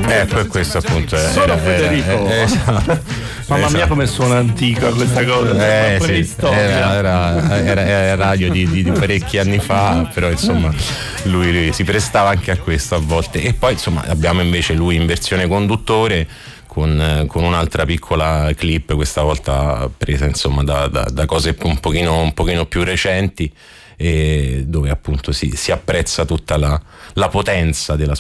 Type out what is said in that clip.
questo appunto Sono Federico. Mamma mia, come suona antica questa cosa. Era radio di parecchi anni fa, però insomma lui si prestava anche a questo a volte. E poi insomma abbiamo invece lui in versione conduttore con un'altra piccola clip, questa volta presa insomma da cose un pochino più recenti, e dove appunto si apprezza tutta la potenza della